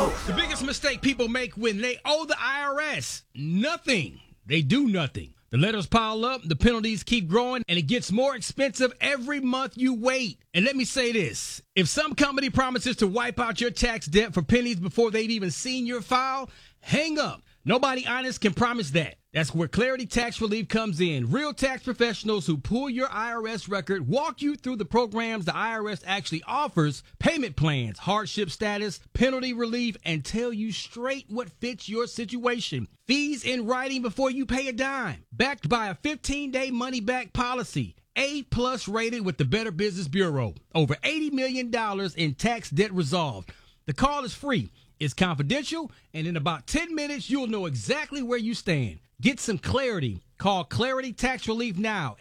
The biggest mistake people make when they owe the IRS, nothing. They do nothing. The letters pile up, the penalties keep growing, and it gets more expensive every month you wait. And let me say this. If some company promises to wipe out your tax debt for pennies before they've even seen your file, hang up. Nobody honest can promise that. That's where Clarity Tax Relief comes in. Real tax professionals who pull your IRS record, walk you through the programs the IRS actually offers, payment plans, hardship status, penalty relief, and tell you straight what fits your situation. Fees in writing before you pay a dime. Backed by a 15-day money-back policy. A+ rated with the Better Business Bureau. Over $80 million in tax debt resolved. The call is free. It's confidential, and in about 10 minutes, you'll know exactly where you stand. Get some clarity. Call Clarity Tax Relief now.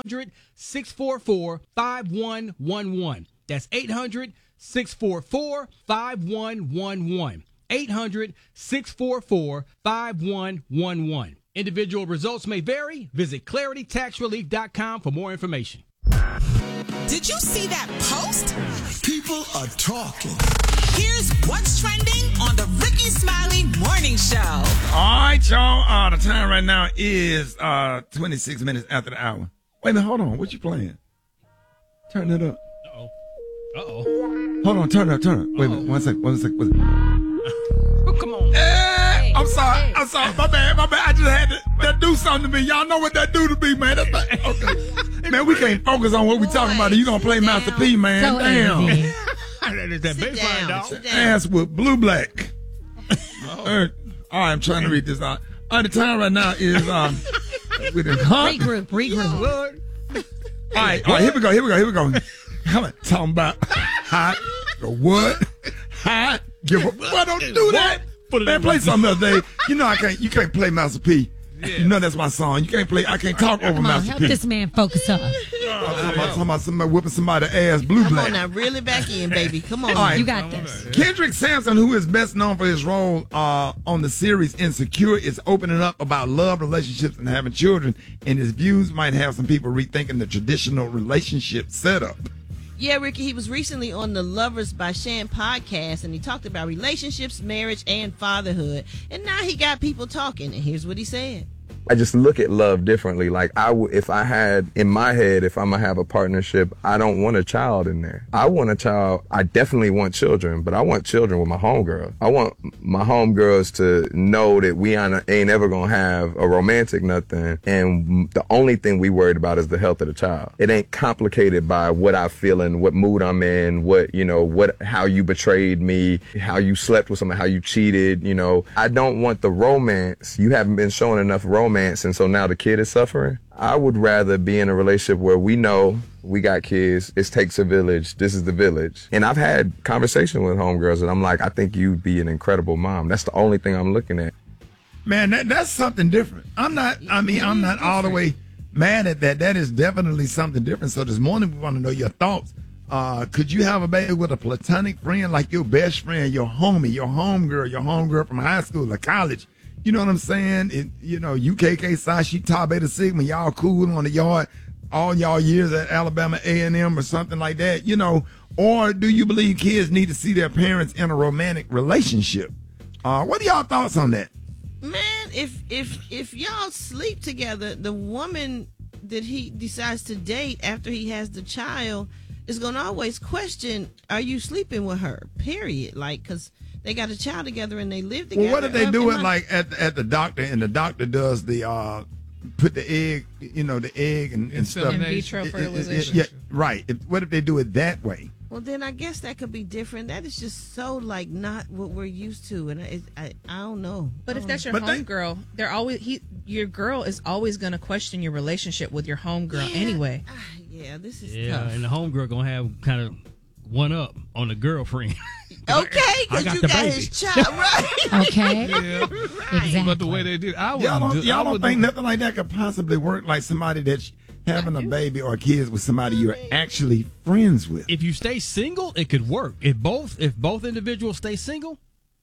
800-644-5111. That's 800-644-5111. 800-644-5111. Individual results may vary. Visit claritytaxrelief.com for more information. Did you see that post? People are talking. Here's what's trending on the Ricky Smiley Morning Show. All right, y'all. The time right now is 26 minutes after the hour. Wait a minute, hold on. What you playing? Turn it up. Uh-oh. Hold on, turn it up. Wait a minute, one sec. Oh, come on. I'm sorry. My bad. I just had to that do something to me. Y'all know what that do to me, man. That's like, okay. Man, we can't focus on what we talking about. You gonna play Master P, man. So damn. That is that baseline, dog. Ass with blue black. All right, I'm trying to read this out. The time right now is Regroup. All right, here we go. I'm talking about hot or what? Hot. Why don't you do that? Man, play something else, Dave. You know you can't play Master P. Yeah. You know that's my song. You can't play. I can't talk over Master P. Help this man focus up. Talking about somebody whipping somebody's ass blue black. Come on now, reel it back in, baby. Come on. Right. You got this. Kendrick Sampson, who is best known for his role on the series Insecure, is opening up about love, relationships, and having children. And his views might have some people rethinking the traditional relationship setup. Yeah, Ricky, he was recently on the Lovers by Shan podcast, and he talked about relationships, marriage, and fatherhood. And now he got people talking, and here's what he said. I just look at love differently. Like if I had in my head, if I'm gonna have a partnership, I don't want a child in there. I want a child. I definitely want children, but I want children with my homegirl. I want my homegirls to know that we ain't ever gonna have a romantic nothing, and the only thing we worried about is the health of the child. It ain't complicated by what I feel and what mood I'm in, how you betrayed me, how you slept with someone, how you cheated. I don't want the romance. You haven't been showing enough romance. And so now the kid is suffering. I would rather be in a relationship where we know we got kids. It takes a village. This is the village. And I've had conversation with homegirls and I'm like, I think you'd be an incredible mom. That's the only thing I'm looking at. Man, that's something different. I'm not all the way mad at that. That is definitely something different. So this morning we want to know your thoughts. Could you have a baby with a platonic friend, like your best friend, your homie, your homegirl from high school or college? You know what I'm saying? UKK Psi, she Tau Beta Sigma, y'all cool on the yard all y'all years at Alabama A&M or something like that, or do you believe kids need to see their parents in a romantic relationship? What are y'all thoughts on that? Man, if y'all sleep together, the woman that he decides to date after he has the child is going to always question, are you sleeping with her? Period. Because they got a child together and they live together. Well, what if they do it at the doctor, and the doctor does the put the egg, the egg and stuff. In vitro fertilization. Yeah, right. What if they do it that way? Well, then I guess that could be different. That is just so not what we're used to, and I don't know. But if that's your homegirl, your girl is always going to question your relationship with your homegirl anyway. Yeah, this is tough. tough. And the homegirl gonna have kind of one up on the girlfriend. Okay, because you got his child, right? Okay. Yeah. Exactly. But the way they did, y'all don't think nothing like that could possibly work, like somebody that's having a baby or kids with somebody you're actually friends with? If you stay single, it could work. If both individuals stay single,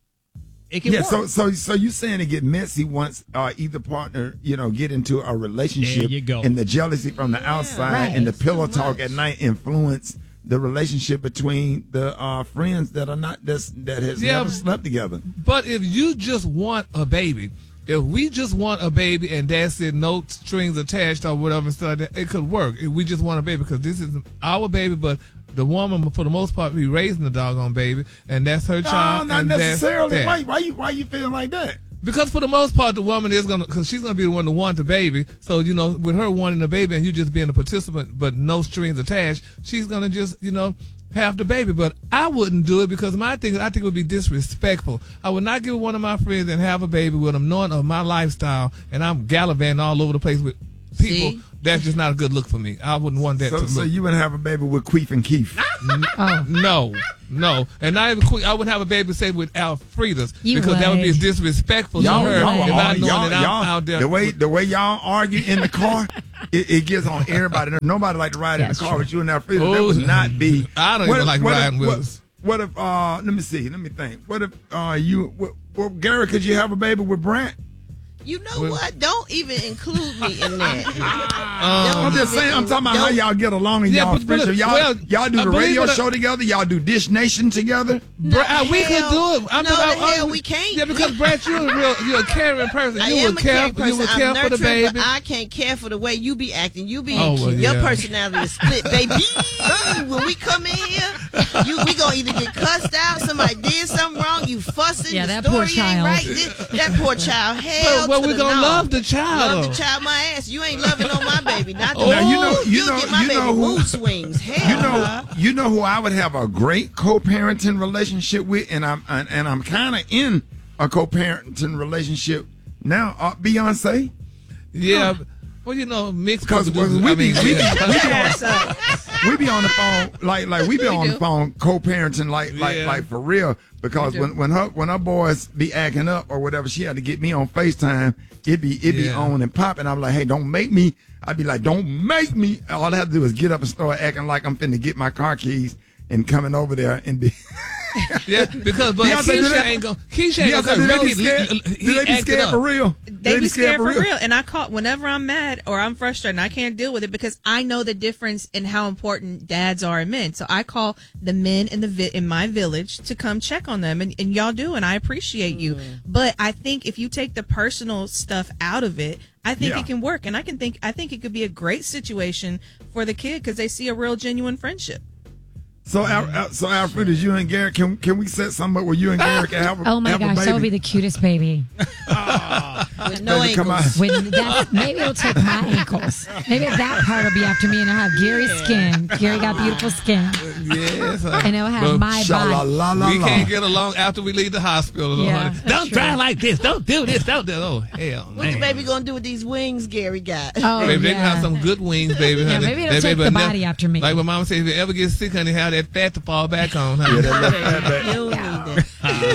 it can work. So you saying it get messy once either partner, get into a relationship, there you go. And the jealousy from the outside and the pillow talk at night influence the relationship between the friends that are not that has never slept together. But if you just want a baby, if we just want a baby and Dad said no strings attached or whatever, so that it could work. If we just want a baby, because this is our baby, but the woman, for the most part, be raising the doggone baby, and that's her child. No, not and necessarily. That's that. Why you feeling like that? Because for the most part, the woman is because she's gonna be the one to want the baby. So with her wanting the baby and you just being a participant, but no strings attached, she's gonna just have the baby. But I wouldn't do it because I think it would be disrespectful. I would not give one of my friends and have a baby with them knowing of my lifestyle, and I'm gallivanting all over the place with people. See? That's just not a good look for me. I wouldn't want that to look. So you wouldn't have a baby with Queef and Keith? No. And not even I would have a baby, say, with Alfreda's, because that would be disrespectful to her if I know that I'm out there. The way y'all argue in the car, it gets on everybody. Nobody like to ride in the car with you and Alfreda. That would not be. I don't even like riding with us. What if? Let me think. What if Gary? Could you have a baby with Brant? You know what? Don't even include me in that. I'm just saying. I'm talking about how y'all get along and y'all friendship. Y'all do the radio show together. Y'all do Dish Nation together. We could do it. We can't. Yeah, because Brett, you're a caring person. You would care for the baby. But I can't care for the way you be acting. You be your personality is split, baby. When we come in here, we gonna either get cussed out. Somebody did something wrong. You fussing. Yeah, the that story poor child. ain't right. That poor child. Hell. Well, we're gonna love the child. Love the child, my ass. You ain't loving on my baby. Not the Now, you get my baby mood swings. Hell, you know who I would have a great co-parenting relationship with, and I'm kind of in a co-parenting relationship now. Beyonce. Yeah. Well, mixed because we be on the phone like we be on the phone co-parenting like for real. Because when her boys be acting up or whatever, she had to get me on FaceTime. It be on and popping. I'm like, hey, don't make me. I'd be like, don't make me. All I have to do is get up and start acting like I'm finna get my car keys and coming over there and be. Yeah, because Keisha ain't gonna. Do they be scared for real? They be scared for real. And whenever I'm mad or I'm frustrated and I can't deal with it, because I know the difference in how important dads are in men. So I call the men in my village to come check on them, and y'all do, and I appreciate you. But I think if you take the personal stuff out of it, I think it can work, and I think it could be a great situation for the kid because they see a real genuine friendship. So Alfred, is you and Garrett, can we set something up where you and Garrett can have a Oh my have gosh, a baby? that would be the cutest baby. with no ankles. Maybe it'll take my ankles. Maybe that part will be after me, and I'll have Gary's skin. Gary got beautiful skin. Yes. And it'll have my body. We can't get along after we leave the hospital. Yeah, don't try like this. Don't do this. Don't do. Oh hell, What the baby gonna do with these wings Gary got? Oh, baby, they can have some good wings, baby. Yeah, maybe it'll take the body after me. Like when Mama said, if you ever get sick, honey, have that fat to fall back on. You don't need that.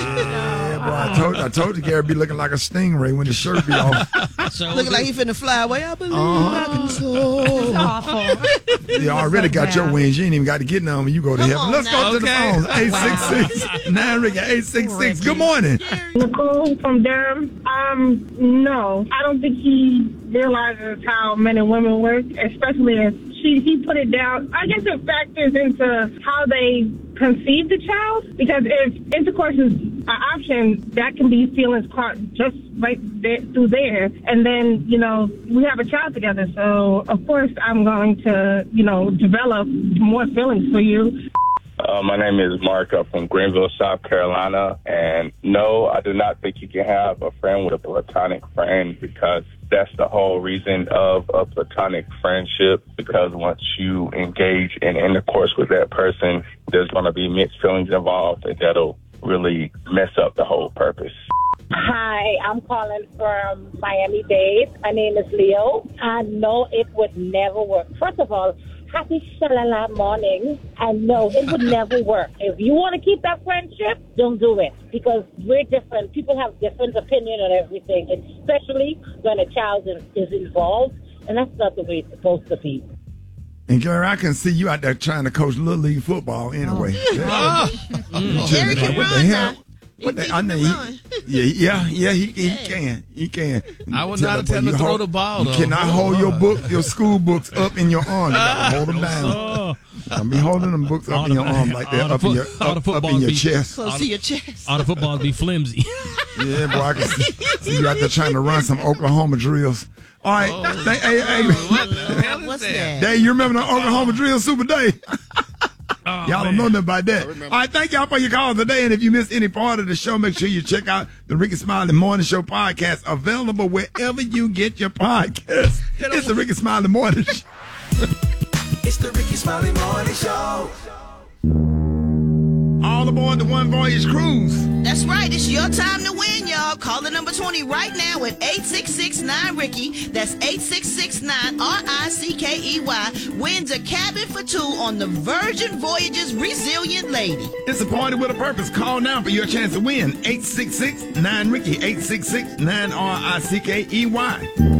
Boy, I told you Gary be looking like a stingray when his shirt be off. Looking like he finna fly away. I believe I can soar. It's awful. You already got your wings. You ain't even got to get none when you go to heaven. Let's go to the phones. 866-9 Rick 866. Good morning. Nicole from Durham. No, I don't think he realizes how men and women work, especially if he put it down. I guess it factors into how they conceive the child, because if intercourse is an option, that can be feelings caught just right there, through there. And then, we have a child together. So, of course, I'm going to, develop more feelings for you. My name is Mark. I'm from Greenville, South Carolina. And no, I do not think you can have a friend with a platonic friend, because that's the whole reason of a platonic friendship. Because once you engage in intercourse with that person, there's going to be mixed feelings involved, and that'll really mess up the whole purpose. Hi, I'm calling from Miami-Dade. My name is Leo. I know it would never work. First of all, happy Shalala morning. I know it would never work. If you want to keep that friendship, don't do it, because we're different. People have different opinion on everything, especially when a child is involved, and that's not the way it's supposed to be. And Gary, I can see you out there trying to coach Little League football anyway. Gary can run now. He can. He can. I would not tell him to throw the ball. You cannot hold your school books up in your arms. You gotta hold them down. Don't be holding them books up in your arm like that, up in your chest. Close to your chest. All the footballs be flimsy. Yeah, boy, I can see you out there trying to run some Oklahoma drills. All right. What's that? Dave, you remember the Oklahoma drill Super Day? Y'all don't know nothing about that. All right, thank y'all for your calls today. And if you missed any part of the show, make sure you check out the Ricky Smiley Morning Show podcast, available wherever you get your podcasts. It's the Ricky Smiley Morning Show. It's the Ricky Smiley Morning Show. All aboard the One Voyage Cruise. That's right. It's your time to win, y'all. Call the number 20 right now at 866-9-RICKY. That's 866-9-RICKEY. Wins a cabin for two on the Virgin Voyages Resilient Lady. It's a party with a purpose. Call now for your chance to win. 866-9-RICKY. 866-9-RICKEY.